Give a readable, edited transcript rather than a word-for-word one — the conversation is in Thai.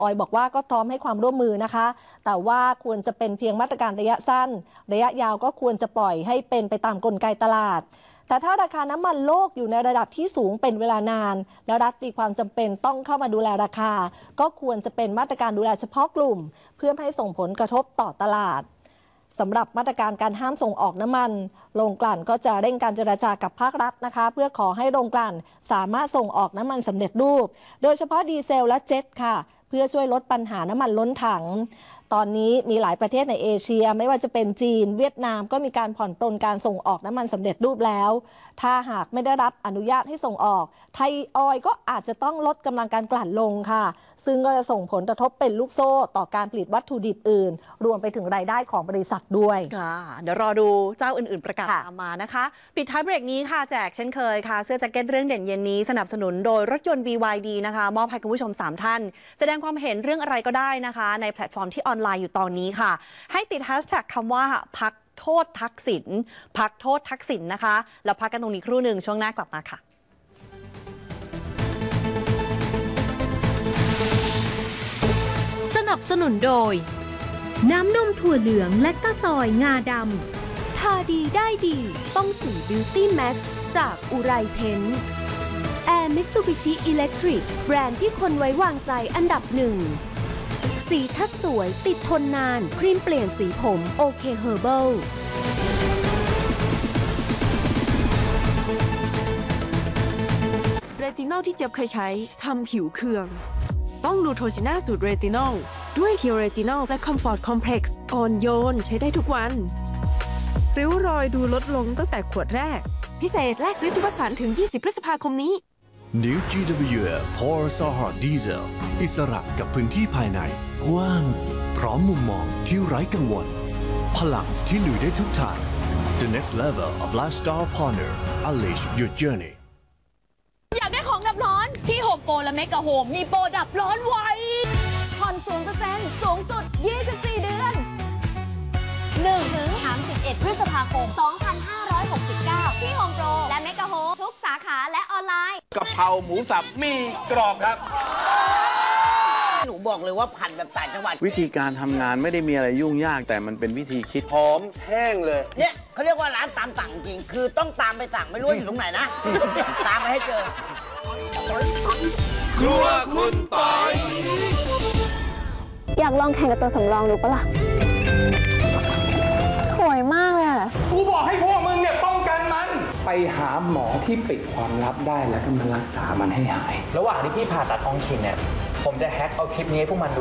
ออยบอกว่าก็พร้อมให้ความร่วมมือนะคะแต่ว่าควรจะเป็นเพียงมาตรการระยะสั้นระยะยาวก็ควรจะปล่อยให้เป็นไปตามกลไกตลาดแต่ถ้าราคาน้ำมันโลกอยู่ในระดับที่สูงเป็นเวลานานและรัฐมีความจำเป็นต้องเข้ามาดูแลราคาก็ควรจะเป็นมาตรการดูแลเฉพาะกลุ่มเพื่อไม่ให้ส่งผลกระทบต่อตลาดสำหรับมาตรการการห้ามส่งออกน้ำมันโรงกลั่นก็จะเร่งการเจรจากับภาครัฐนะคะเพื่อขอให้โรงกลั่นสามารถส่งออกน้ำมันสำเร็จรูปโดยเฉพาะดีเซลและเจ็ตค่ะเพื่อช่วยลดปัญหาน้ำมันล้นถังตอนนี้มีหลายประเทศในเอเชียไม่ว่าจะเป็นจีนเวียดนามก็มีการผ่อนปลนการส่งออกน้ำมันสำเร็จรูปแล้วถ้าหากไม่ได้รับอนุญาตให้ส่งออกไทยออยล์ก็อาจจะต้องลดกำลังการกลั่นลงค่ะซึ่งก็จะส่งผลกระทบเป็นลูกโซ่ต่อการผลิตวัตถุดิบอื่นรวมไปถึงรายได้ของบริษัทด้วยเดี๋ยวรอดูเจ้าอื่นๆประกาศตามมานะคะปิดท้ายเบรกนี้ค่ะแจกเช่นเคยค่ะเสื้อแจ็คเก็ตเรื่องเด่นเย็นนี้สนับสนุนโดยรถยนต์ BYD นะคะมอบให้คุณผู้ชม3ท่านแสดงความเห็นเรื่องอะไรก็ได้นะคะในแพลตฟอร์มที่ออนไลน์อยู่ตอนนี้ค่ะให้ติดแฮชแท็กคำว่าพักโทษทักษิณพักโทษทักษิณนะคะแล้วพักกันตรงนี้ครู่หนึ่งช่วงหน้ากลับมาค่ะสนับสนุนโดยน้ำนมถั่วเหลืองและตะซอยงาดำทาดีได้ดีต้องสีบิวตี้แม็กซ์จากอุไรเพ้นแอร์มิตซูบิชิอิเล็กทริกแบรนด์ที่คนไว้วางใจอันดับหนึ่งสีชัดสวยติดทนนานครีมเปลี่ยนสีผมโอเคเฮอร์เบิลเรตินอลที่เจี๊ยบเคยใช้ทำผิวเคืองต้องนูโทรจิน่าสูตรเรตินอลด้วยเคียวเรตินอลและคอมฟอร์ตคอมเพล็กซ์อ่อนโยนใช้ได้ทุกวันริ้วรอยดูลดลงตั้งแต่ขวดแรกพิเศษแลกซื้อที่วัสดุถึง20 พฤษภาคมนี้ New GWL Power Sohar Diesel อิสระกับพื้นที่ภายในกว้างพร้อมมุมมองที่ไร้กังวลพลังที่ลุยได้ทุกทาง The next level of lifestyle partner Unleash your journey อยากได้ของดับร้อนที่โฮมโปรและเมกะโฮมมีโปรดับร้อนไวผ่อน 0% สูงสุด 24 เดือน1-31 พฤษภาคม 2569 ที่โฮมโปรและเมกะโฮมทุกสาขาและออนไลน์กะเพราหมูสับมีกรอบครับหนูบอกเลยว่าผัดแบบต่างจังหวัดวิธีการทำงานไม่ได้มีอะไรยุ่งยากแต่มันเป็นวิธีคิดหอมแห้งเลยเนี่ยเขาเรียกว่าร้านตามสั่งจริงคือต้องตามไปสั่งไม่รู้อยู่ตรงไหนนะ ตามไปให้เจอครัวคุณปอยอยากลองแข่งกับตัวสำรองดูปะล่ะสวยมากเลยอ่ะกูบอกให้พวกมึงเนี่ยป้องกันมันไปหาหมอที่ปิดความลับได้แล้วก็มารักษามันให้หายระหว่างที่พี่ผ่าตัดท้องถิ่นเนี่ยผมจะแฮ็กเอาคลิปนี้ให้พวกมันดู